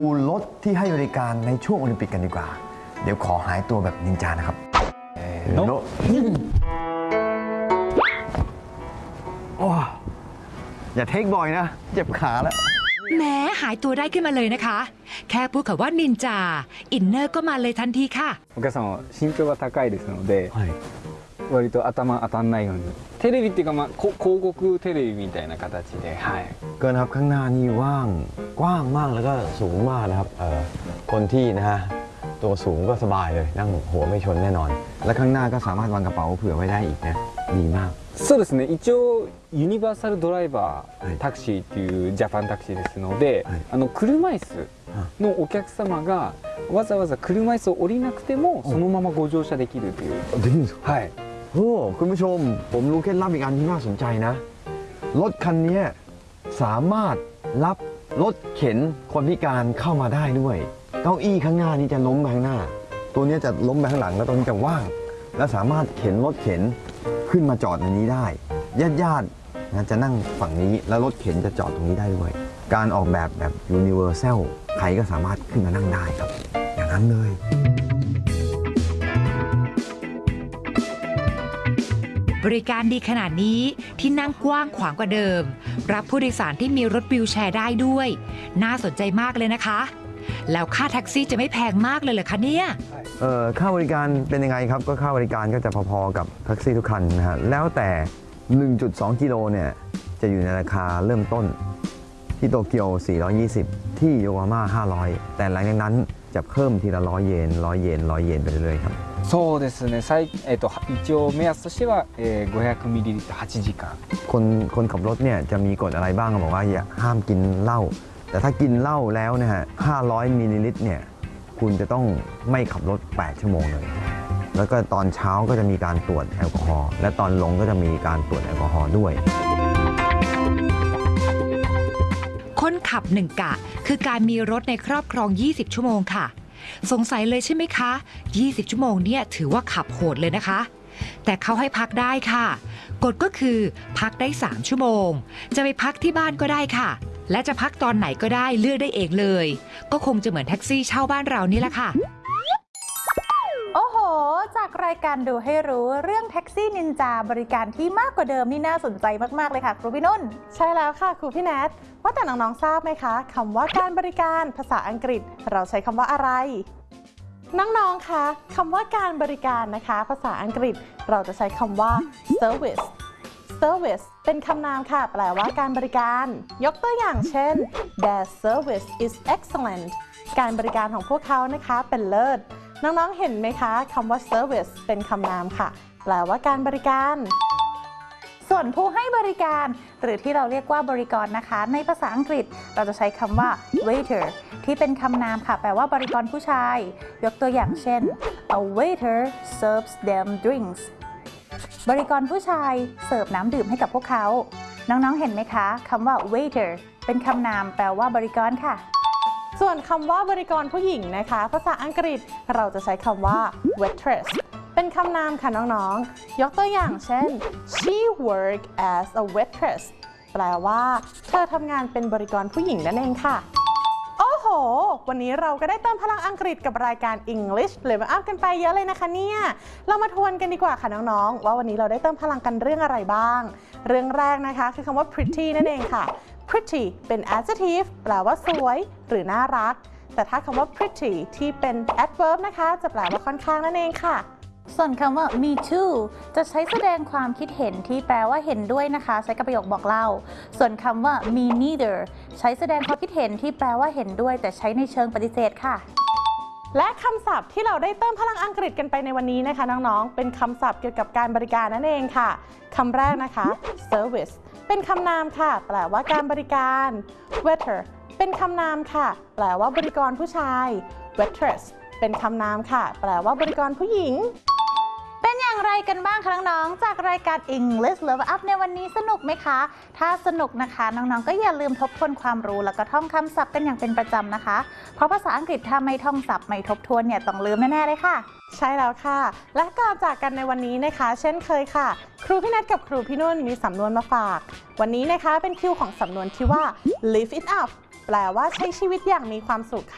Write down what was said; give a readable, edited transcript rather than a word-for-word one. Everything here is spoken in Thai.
ดูรถที่ให้บริการในช่วงโอลิมปิกกันดีกว่าเดี๋ยวขอหายตัวแบบนินจานะครับอย่าเทคบ่อยนะเจ็บขาแล้วแม้หายตัวได้ขึ้นมาเลยนะคะแค่พูดคำว่านินจาอินเนอร์ก็มาเลยทันทีค่ะお客さんは身長が高いですので、割と頭当たんないようにテレビっていうか広告テレビみたいな形で、 เกินครับข้างหน้านี่ว่างกว้างมากแล้วก็สูงมากนะครับคนที่นะฮะตัวสูงก็สบายเลยนั่งหัวไม่ชนแน่นอนและข้างหน้าก็สามารถวางกระเป๋าเผื่อไว้ได้อีกนะดีมากそうですね一応ユニバーサルドライバータクシーっていうジャパンタクシーですので、車椅子のお客様がわざわざ車椅子を降りなくてもそのままご乗車できるというできるんですかはいโอ้คุณผู้ชมผมรู้เคล็ดลับอีกอันที่น่าสนใจนะรถคันนี้สามารถรับรถเข็นคนพิการเข้ามาได้ด้วยเก้าอี้ข้างหน้านี้จะล้มไปข้างหน้าตัวนี้จะล้มไปข้างหลังแล้วตรงนี้จะว่างและสามารถเข็นรถเข็นขึ้นมาจอดในนี้ได้ญาติจะนั่งฝั่งนี้แล้วรถเข็นจะจอดตรงนี้ได้ด้วยการออกแบบยูนิเวอร์แซลใครก็สามารถขึ้นมานั่งได้ครับอย่างนั้นเลยบริการดีขนาดนี้ที่นั่งกว้างขวางกว่าเดิมรับผู้โดยสารที่มีรถวีลแชร์ได้ด้วยน่าสนใจมากเลยนะคะแล้วค่าแท็กซี่จะไม่แพงมากเลยเหรอคะเนี่ยค่าบริการเป็นยังไงครับก็ค่าบริการก็จะพอๆกับแท็กซี่ทุกคันนะฮะแล้วแต่ 1.2 กิโลเนี่ยจะอยู่ในราคาเริ่มต้นที่โตเกียว420ที่โยโกฮาม่า500แต่หลังจากนั้นจะเพิ่มทีละ100 เยน100 เยน100 เยนไปเรื่อยๆครับそうですね一応目安としては500ミリリットル8時間คนขับรถเนี่ยจะมีกฎอะไรบ้างบอกว่าอย่าห้ามกินเหล้าแต่ถ้ากินเหล้าแล้วนะฮะ500มิลลิลิตรเนี่ยคุณจะต้องไม่ขับรถ8 ชั่วโมงเลยแล้วก็ตอนเช้าก็จะมีการตรวจแอลกอฮอล์และตอนลงก็จะมีการตรวจแอลกอฮอล์ด้วยคนขับ1 กะคือการมีรถในครอบครอง20 ชั่วโมงค่ะสงสัยเลยใช่ไหมคะ20 ชั่วโมงเนี่ยถือว่าขับโหดเลยนะคะแต่เขาให้พักได้ค่ะกฎก็คือพักได้3 ชั่วโมงจะไปพักที่บ้านก็ได้ค่ะและจะพักตอนไหนก็ได้เลือกได้เองเลยก็คงจะเหมือนแท็กซี่เช่าบ้านเรานี่แหละค่ะโอ้โหจากรายการดูให้รู้เรื่องแท็กซี่นินจาบริการที่มากกว่าเดิมนี่น่าสนใจมากๆเลยค่ะครูพี่นุ่นใช่แล้วค่ะครูพี่แนทว่าแต่น้องๆทราบไหมคะคำว่าการบริการภาษาอังกฤษเราใช้คำว่าอะไรน้องๆคะคำว่าการบริการนะคะภาษาอังกฤษเราจะใช้คำว่า serviceเป็นคำนามค่ะแปลว่าการบริการยกตัวอย่างเช่น their service is excellent การบริการของพวกเขานะคะเป็นเลิศน้องๆเห็นไหมคะคำว่า service เป็นคำนามค่ะแปลว่าการบริการส่วนผู้ให้บริการหรือที่เราเรียกว่าบริกรนะคะในภาษาอังกฤษเราจะใช้คำว่า waiter ที่เป็นคำนามค่ะแปลว่าบริกรผู้ชายยกตัวอย่างเช่น a waiter serves them drinks บริกรผู้ชายเสิร์ฟน้ำดื่มให้กับพวกเขาน้องๆเห็นไหมคะคำว่า waiter เป็นคำนามแปลว่าบริกรค่ะส่วนคำว่าบริกรผู้หญิงนะคะภาษาอังกฤษเราจะใช้คำว่า waitress เป็นคำนามค่ะน้องๆยกตัวอย่างเช่น she worked as a waitress แปลว่าเธอทำงานเป็นบริกรผู้หญิงนั่นเองค่ะโอ้โหวันนี้เราก็ได้เติมพลังอังกฤษกับรายการ English Level Up กันไปเยอะเลยนะคะเนี่ยเรามาทวนกันดีกว่าค่ะน้องๆว่าวันนี้เราได้เติมพลังกันเรื่องอะไรบ้างเรื่องแรกนะคะคือคำว่า pretty นั่นเองค่ะ pretty เป็น adjective แปลว่าสวยหรือน่ารักแต่ถ้าคำว่า pretty ที่เป็น adverb นะคะจะแปลว่าค่อนข้างนั่นเองค่ะส่วนคำว่า me too จะใช้แสดงความคิดเห็นที่แปลว่าเห็นด้วยนะคะใช้กับประโยคบอกเล่าส่วนคำว่า me neither ใช้แสดงความคิดเห็นที่แปลว่าเห็นด้วยแต่ใช้ในเชิงปฏิเสธค่ะและคำศัพท์ที่เราได้เติมพลังอังกฤษกันไปในวันนี้นะคะน้องๆเป็นคำศัพท์เกี่ยวกับการบริการนั่นเองค่ะคำแรกนะคะ service เป็นคำนามค่ะแปลว่าการบริการ waiter เป็นคำนามค่ะแปลว่าบริกรผู้ชาย waitress เป็นคำนามค่ะแปลว่าบริกรผู้หญิงเป็นอย่างไรกันบ้างคะน้องๆจากรายการ English Level Up ในวันนี้สนุกไหมคะถ้าสนุกนะคะน้องๆก็อย่าลืมทบทวนความรู้แล้วก็ท่องคำศัพท์กันอย่างเป็นประจำนะคะเพราะภาษาอังกฤษถ้าไม่ท่องศัพท์ไม่ทบทวนเนี่ยต้องลืมแน่ๆเลยค่ะใช่แล้วค่ะและก่อนจากกันในวันนี้นะคะเช่นเคยค่ะครูพี่นัทกับครูพี่นุ่นมีสำนวนมาฝากวันนี้นะคะเป็นคิวของสำนวนที่ว่า live it up แปลว่าใช้ชีวิตอย่างมีความสุขค่ะ